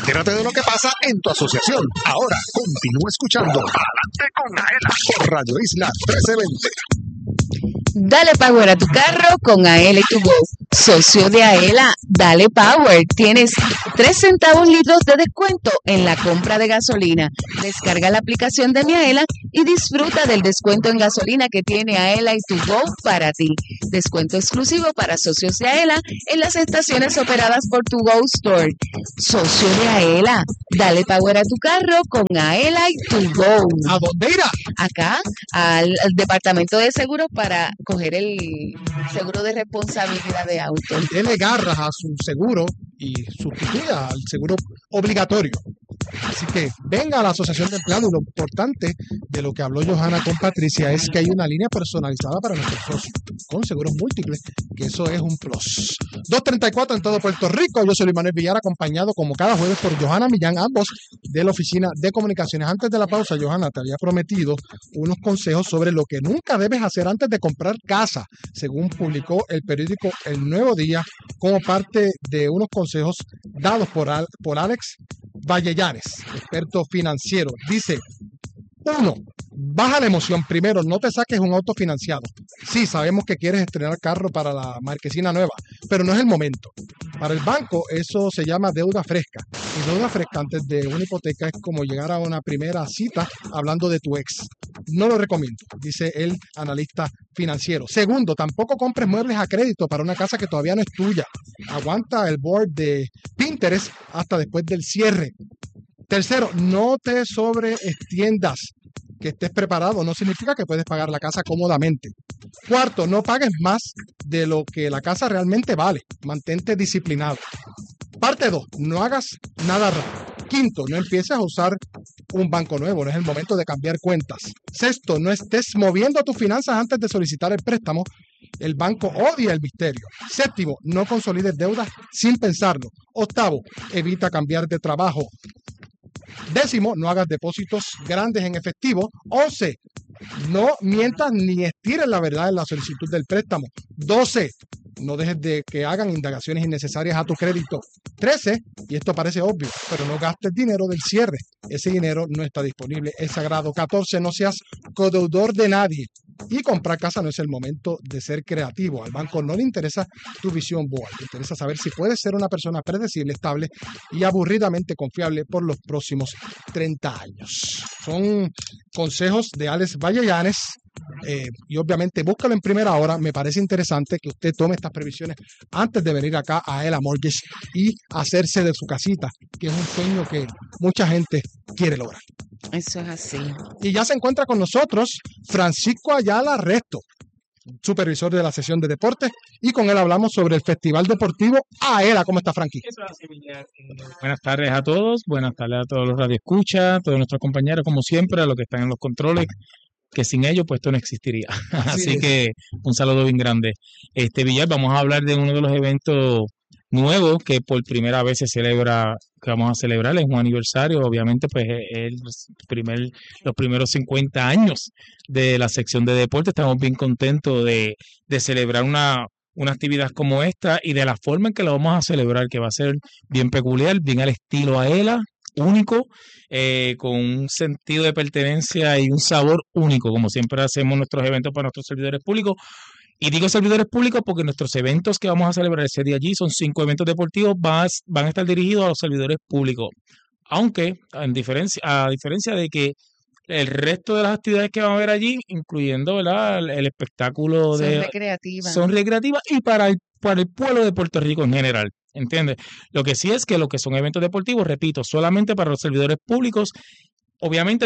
Entérate de lo que pasa en tu asociación. Ahora continúa escuchando Adelante con Aela por Radio Isla 1320. Dale power a tu carro con Aela y tu Go. Socio de Aela, dale power. Tienes 3 centavos litros de descuento en la compra de gasolina. Descarga la aplicación de Mi Aela y disfruta del descuento en gasolina que tiene Aela y tu Go para ti. Descuento exclusivo para socios de Aela en las estaciones operadas por tu Go Store. Socio de Aela, dale power a tu carro con Aela y tu Go. ¿A dónde irá? Acá, al departamento de seguro para coger el seguro de responsabilidad de auto. Dele garras a su seguro y sustituya al seguro obligatorio. Así que venga a la Asociación de Empleados. Lo importante de lo que habló Johanna con Patricia es que hay una línea personalizada para nuestros socios con seguros múltiples, que eso es un plus. 2:34 en todo Puerto Rico. Yo soy Luis Manuel Villar, acompañado como cada jueves por Johanna Millán, ambos de la Oficina de Comunicaciones. Antes de la pausa, Johanna, te había prometido unos consejos sobre lo que nunca debes hacer antes de comprar casa, según publicó el periódico El Nuevo Día, como parte de unos consejos dados por Alex Vallellanes, experto financiero. Dice: 1. Baja la emoción. Primero, no te saques un auto financiado. Sí, sabemos que quieres estrenar carro para la marquesina nueva, pero no es el momento. Para el banco eso se llama deuda fresca. Y deuda fresca antes de una hipoteca es como llegar a una primera cita hablando de tu ex. No lo recomiendo, dice el analista financiero. Segundo, tampoco compres muebles a crédito para una casa que todavía no es tuya. Aguanta el board de Pinterest hasta después del cierre. Tercero, no te sobreextiendas. Que estés preparado no significa que puedes pagar la casa cómodamente. Cuarto, no pagues más de lo que la casa realmente vale. Mantente disciplinado. Parte 2, no hagas nada raro. Quinto, no empieces a usar un banco nuevo, no es el momento de cambiar cuentas. Sexto, no estés moviendo tus finanzas antes de solicitar el préstamo. El banco odia el misterio. Séptimo, no consolides deudas sin pensarlo. Octavo, evita cambiar de trabajo. Décimo, no hagas depósitos grandes en efectivo. 11, no mientas ni estires la verdad en la solicitud del préstamo. 12, no dejes de que hagan indagaciones innecesarias a tu crédito. 13, y esto parece obvio, pero no gastes dinero del cierre. Ese dinero no está disponible, es sagrado. 14, no seas codeudor de nadie. Y comprar casa no es el momento de ser creativo. Al banco no le interesa tu visión boa, le interesa saber si puedes ser una persona predecible, estable y aburridamente confiable por los próximos 30 años. Son consejos de Alex Vallellanes. Y obviamente búscalo en primera hora. Me parece interesante que usted tome estas previsiones antes de venir acá a Aela Mortgage y hacerse de su casita, que es un sueño que mucha gente quiere lograr. Eso es así. Y ya se encuentra con nosotros Francisco Ayala Resto, supervisor de la sesión de deportes, y con él hablamos sobre el Festival Deportivo Aela. ¿Cómo está, Frankie? Buenas tardes a todos, buenas tardes a todos los radioescuchas, a todos nuestros compañeros, como siempre, a los que están en los controles, que sin ellos pues esto no existiría. Así que un saludo bien grande. Villar, vamos a hablar de uno de los eventos nuevos que por primera vez se celebra, que vamos a celebrar, es un aniversario, obviamente pues es los primeros 50 años de la sección de deporte. Estamos bien contentos de celebrar una actividad como esta y de la forma en que la vamos a celebrar, que va a ser bien peculiar, bien al estilo Aela, único, con un sentido de pertenencia y un sabor único, como siempre hacemos nuestros eventos para nuestros servidores públicos. Y digo servidores públicos porque nuestros eventos que vamos a celebrar ese día allí son 5 eventos deportivos, van a estar dirigidos a los servidores públicos. Aunque, a diferencia de que el resto de las actividades que van a haber allí, incluyendo, ¿verdad?, el espectáculo son recreativas y para el pueblo de Puerto Rico en general, ¿entiendes? Lo que sí es que lo que son eventos deportivos, repito, solamente para los servidores públicos. Obviamente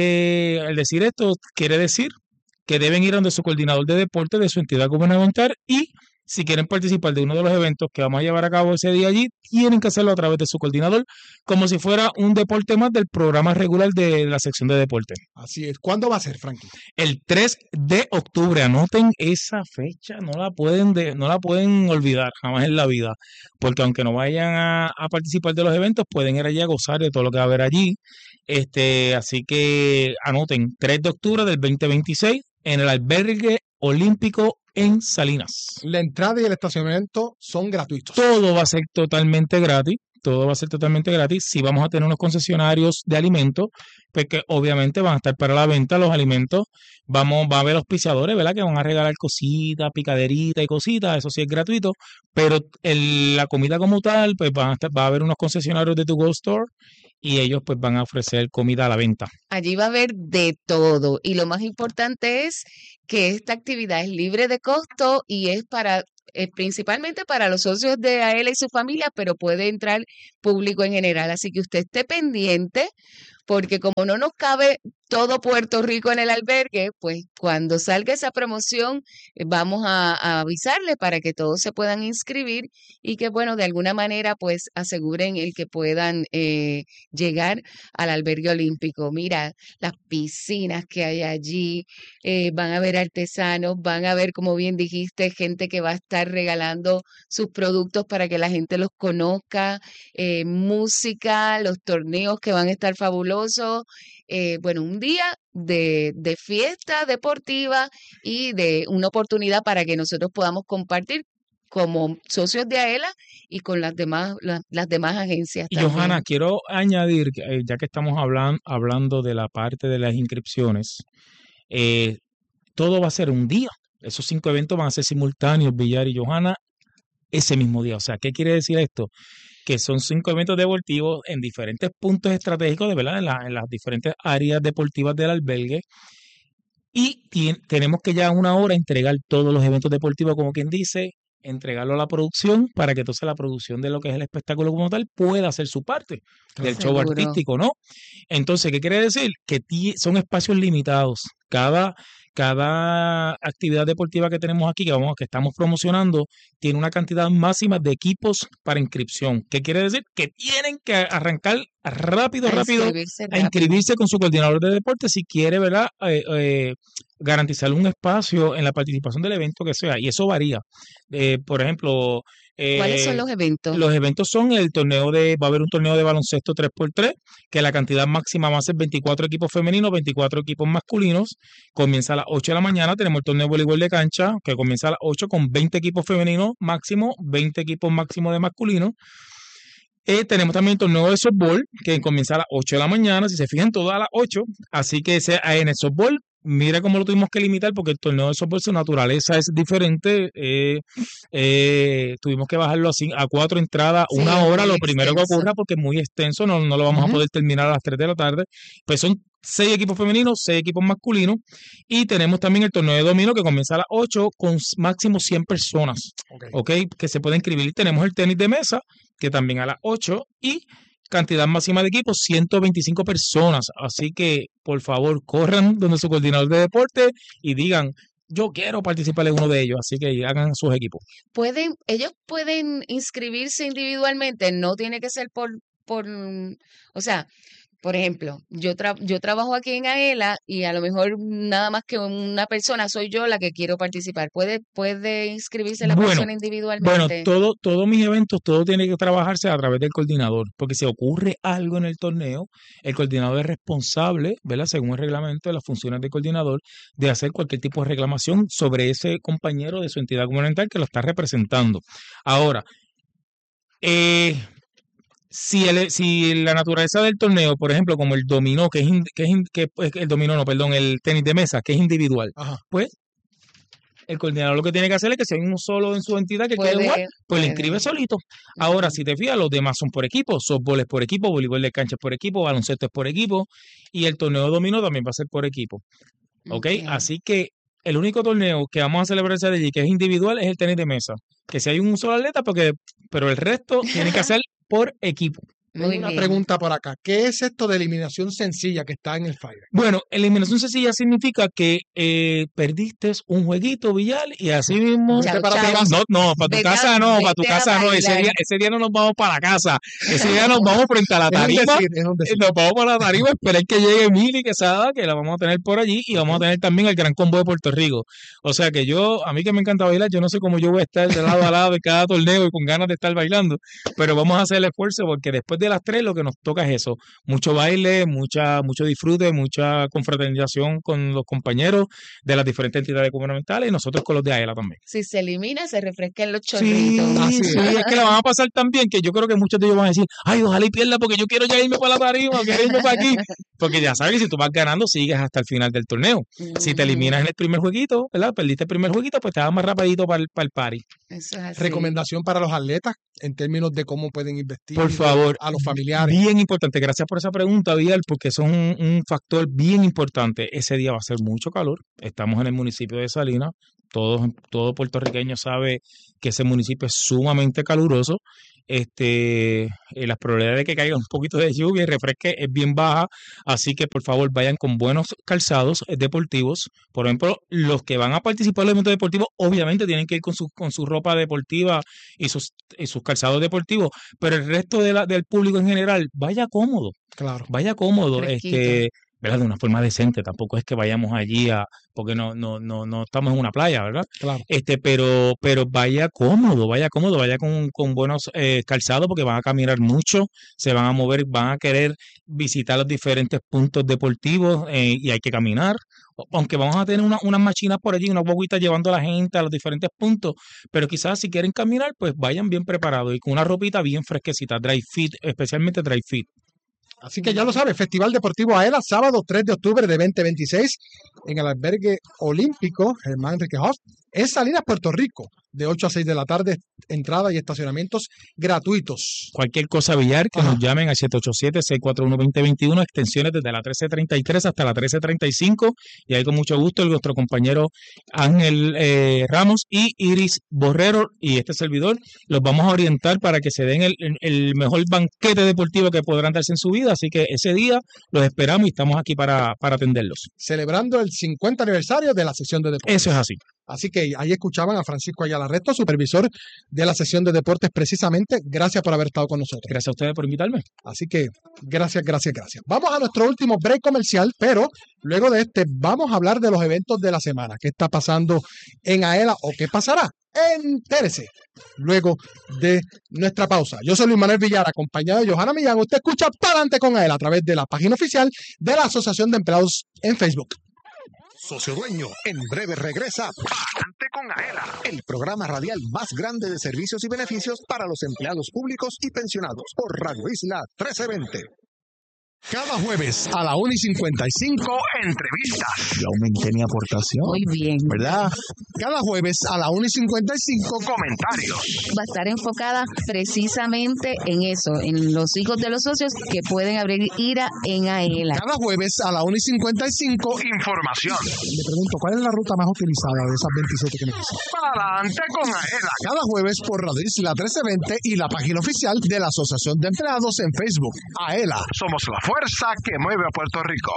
al decir esto, quiere decir que deben ir donde su coordinador de deporte de su entidad gubernamental, y si quieren participar de uno de los eventos que vamos a llevar a cabo ese día allí, tienen que hacerlo a través de su coordinador, como si fuera un deporte más del programa regular de la sección de deporte. Así es. ¿Cuándo va a ser, Frankie? El 3 de octubre. Anoten esa fecha, no la pueden olvidar jamás en la vida, porque aunque no vayan a participar de los eventos, pueden ir allí a gozar de todo lo que va a haber allí. Así que anoten, 3 de octubre del 2026 en el Albergue Olímpico en Salinas. La entrada y el estacionamiento son gratuitos. Todo va a ser totalmente gratis. todo va a ser totalmente gratis. Sí vamos a tener unos concesionarios de alimentos, pues que obviamente van a estar para la venta los alimentos. Va a haber auspiciadores, ¿verdad? Que van a regalar cositas, picaderitas y cositas, eso sí es gratuito, pero la comida como tal, pues va a haber unos concesionarios de To Go Store y ellos pues van a ofrecer comida a la venta. Allí va a haber de todo y lo más importante es que esta actividad es libre de costo y es principalmente para los socios de AELA y su familia, pero puede entrar público en general. Así que usted esté pendiente porque como no nos cabe todo Puerto Rico en el albergue, pues cuando salga esa promoción vamos a avisarle para que todos se puedan inscribir y que, bueno, de alguna manera pues aseguren el que puedan llegar al albergue olímpico. Mira, las piscinas que hay allí, van a haber artesanos, van a haber, como bien dijiste, gente que va a estar regalando sus productos para que la gente los conozca, música, los torneos que van a estar fabulosos. Bueno, un día de fiesta deportiva y de una oportunidad para que nosotros podamos compartir como socios de AELA y con las demás agencias Y también. Johanna, quiero añadir, ya que estamos hablando de la parte de las inscripciones, todo va a ser un día. Esos 5 eventos van a ser simultáneos, Villar y Johanna, ese mismo día. O sea, ¿qué quiere decir esto? Que son 5 eventos deportivos en diferentes puntos estratégicos, de verdad, en las diferentes áreas deportivas del albergue. Y tenemos que ya en 1 hora entregar todos los eventos deportivos, como quien dice, entregarlo a la producción para que entonces la producción de lo que es el espectáculo como tal pueda hacer su parte del show Seguro. artístico, ¿no? Entonces, ¿qué quiere decir? Que son espacios limitados. Cada actividad deportiva que tenemos aquí, que estamos promocionando, tiene una cantidad máxima de equipos para inscripción. ¿Qué quiere decir? Que tienen que arrancar rápido a inscribirse con su coordinador de deporte si quiere, ¿verdad? Garantizar un espacio en la participación del evento que sea. Y eso varía. Por ejemplo, ¿cuáles son los eventos? Los eventos son va a haber un torneo de baloncesto 3x3, que la cantidad máxima va a ser 24 equipos femeninos, 24 equipos masculinos. Comienza a las 8 de la mañana. Tenemos el torneo de voleibol de cancha, que comienza a las 8 con 20 equipos femeninos máximo, 20 equipos máximo de masculinos. Tenemos también el torneo de softball, que comienza a las 8 de la mañana. Si se fijan, todo a las 8. Así que en el softball, mira cómo lo tuvimos que limitar, porque el torneo de softball, su naturaleza es diferente. Tuvimos que bajarlo a 4 entradas, Sí, 1 hora, muy lo primero que extenso. ocurra, porque es muy extenso, no lo vamos a poder terminar a las 3 de la tarde. Pues son 6 equipos femeninos, 6 equipos masculinos, y tenemos también el torneo de dominó que comienza a las 8 con máximo 100 personas, ¿ok? Que se pueden inscribir. Tenemos el tenis de mesa, que también a las 8, y cantidad máxima de equipos, 125 personas. Así que, por favor, corran donde su coordinador de deporte y digan, yo quiero participar en uno de ellos. Así que hagan sus equipos. Ellos pueden inscribirse individualmente, no tiene que ser o sea, por ejemplo, yo trabajo aquí en AELA y a lo mejor nada más que una persona soy yo la que quiero participar. ¿Puede inscribirse la persona Bueno, individualmente? todos mis eventos, todo tiene que trabajarse a través del coordinador, porque si ocurre algo en el torneo, el coordinador es responsable, ¿verdad? Según el reglamento de las funciones del coordinador, de hacer cualquier tipo de reclamación sobre ese compañero de su entidad gubernamental que lo está representando. Ahora, si la naturaleza del torneo, por ejemplo, como el dominó, el dominó, no, perdón, el tenis de mesa, que es individual, Ajá. pues el coordinador lo que tiene que hacer es que si hay uno solo en su entidad que quiere jugar, pues le inscribe solito. Ahora, si te fijas, los demás son por equipo, softball es por equipo, voleibol de cancha es por equipo, baloncesto es por equipo, y el torneo de dominó también va a ser por equipo. ¿Ok? Así que el único torneo que vamos a celebrar ese de allí, que es individual, es el tenis de mesa. Que si hay un solo atleta, pero el resto tiene que ser por equipo. Tengo una pregunta por acá. ¿Qué es esto de eliminación sencilla que está en el Fire? Bueno, eliminación sencilla significa que perdiste un jueguito, Villar, y así mismo... Chao, para chao. No, para tu casa no, para tu casa no. Ese día no nos vamos para la casa. Ese día nos vamos frente a la tarima. Nos vamos para la tarima, esperar que llegue Mili Quesada, que la vamos a tener por allí, y vamos a tener también el Gran Combo de Puerto Rico. O sea que a mí que me encanta bailar, yo no sé cómo yo voy a estar de lado a lado de cada torneo y con ganas de estar bailando, pero vamos a hacer el esfuerzo porque después después de las 3 lo que nos toca es eso, mucho baile, mucho disfrute, mucha confraternización con los compañeros de las diferentes entidades gubernamentales y nosotros con los de AELA también. Si se elimina, se refrescan los Sí, chorritos. sí, es que la van a pasar tan bien que yo creo que muchos de ellos van a decir, ay, ojalá y pierda porque yo quiero ya irme para la tarima, quiero irme para aquí. Porque ya sabes que si tú vas ganando, sigues hasta el final del torneo. Si te eliminas en el primer jueguito, ¿verdad? Perdiste el primer jueguito, pues te vas más rapidito para el party. Eso es así. Recomendación para los atletas en términos de cómo pueden invertir. Por favor, a los familiares. Bien importante. Gracias por esa pregunta, Vidal, porque eso es un factor bien importante. Ese día va a ser mucho calor. Estamos en el municipio de Salinas. Todo puertorriqueño sabe que ese municipio es sumamente caluroso. Las probabilidades de que caiga un poquito de lluvia y refresque es bien baja, así que por favor vayan con buenos calzados deportivos. Por ejemplo, los que van a participar en el evento deportivo obviamente tienen que ir con su ropa deportiva y sus calzados deportivos, pero el resto del público en general vaya cómodo. Claro. Vaya cómodo, Fresquito. ¿verdad? De una forma decente, tampoco es que vayamos allí porque no estamos en una playa, ¿verdad? Claro. Pero vaya cómodo, vaya con buenos calzados porque van a caminar mucho, se van a mover, van a querer visitar los diferentes puntos deportivos y hay que caminar. Aunque vamos a tener unas machinas por allí, unas guaguitas llevando a la gente a los diferentes puntos, pero quizás si quieren caminar, pues vayan bien preparados y con una ropita bien fresquecita, dry fit, especialmente dry fit. Así que ya lo sabes, Festival Deportivo AELA, sábado 3 de octubre de 2026, en el albergue olímpico Germán Enrique Hoff, en Salinas, Puerto Rico, de 8 a 6 de la tarde, entrada y estacionamientos gratuitos. Cualquier cosa, Villar, que Ajá. nos llamen al 787-641-2021, extensiones desde la 1333 hasta la 1335, y ahí con mucho gusto nuestro compañero Ángel Ramos y Iris Borrero y este servidor los vamos a orientar para que se den el mejor banquete deportivo que podrán darse en su vida, así que ese día los esperamos y estamos aquí para atenderlos. Celebrando el 50 aniversario de la sesión de deportes. Eso es así. Así que ahí escuchaban a Francisco Ayala Resto, supervisor de la sesión de deportes precisamente. Gracias por haber estado con nosotros. Gracias a ustedes por invitarme. Así que gracias. Vamos a nuestro último break comercial, pero luego de este vamos a hablar de los eventos de la semana. ¿Qué está pasando en AELA o qué pasará? Entérese luego de nuestra pausa. Yo soy Luis Manuel Villar, acompañado de Johanna Millán. Usted escucha Pa'lante con AELA a través de la página oficial de la Asociación de Empleados en Facebook. Socio Dueño, en breve regresa Pa'lante con AELA, el programa radial más grande de servicios y beneficios para los empleados públicos y pensionados por Radio Isla 1320. Cada jueves a la 1:55, entrevistas. Y aumenté mi aportación. Muy bien. ¿Verdad? Cada jueves a la 1:55, comentarios. Va a estar enfocada precisamente en eso, en los hijos de los socios que pueden abrir IRA en AELA. Cada jueves a la 1:55, información. Le pregunto, ¿cuál es la ruta más utilizada de esas 27 que me dicen? Pa'lante con AELA. Cada jueves por Radio Isla 1320 y la página oficial de la Asociación de Empleados en Facebook. AELA. Somos la fuerza que mueve a Puerto Rico.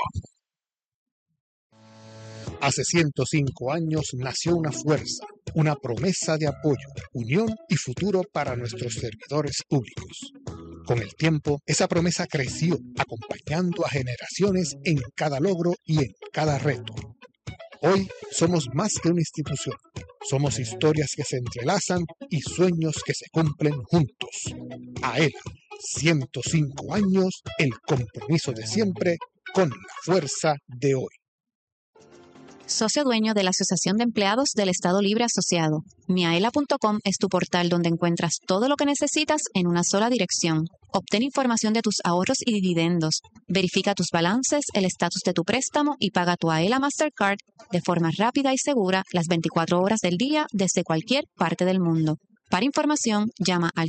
Hace 105 años nació una fuerza, una promesa de apoyo, unión y futuro para nuestros servidores públicos. Con el tiempo, esa promesa creció, acompañando a generaciones en cada logro y en cada reto. Hoy somos más que una institución. Somos historias que se entrelazan y sueños que se cumplen juntos. AELA, 105 años, el compromiso de siempre con la fuerza de hoy. Socio dueño de la Asociación de Empleados del Estado Libre Asociado. Miaela.com es tu portal donde encuentras todo lo que necesitas en una sola dirección. Obtén información de tus ahorros y dividendos. Verifica tus balances, el estatus de tu préstamo y paga tu AELA Mastercard de forma rápida y segura las 24 horas del día desde cualquier parte del mundo. Para información, llama al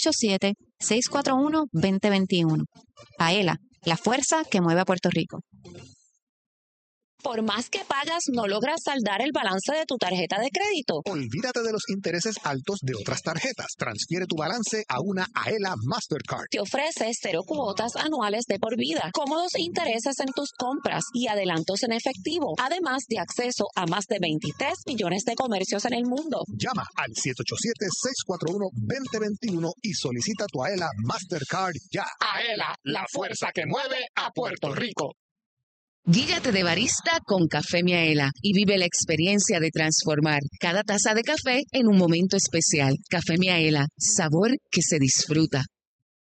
787-641-2021. AELA, la fuerza que mueve a Puerto Rico. Por más que pagas, no logras saldar el balance de tu tarjeta de crédito. Olvídate de los intereses altos de otras tarjetas. Transfiere tu balance a una AELA Mastercard. Te ofrece 0 cuotas anuales de por vida, cómodos intereses en tus compras y adelantos en efectivo, además de acceso a más de 23 millones de comercios en el mundo. Llama al 787-641-2021 y solicita tu AELA Mastercard ya. AELA, la fuerza que mueve a Puerto Rico. Guíllate de barista con Café Miaela y vive la experiencia de transformar cada taza de café en un momento especial. Café Miaela, sabor que se disfruta.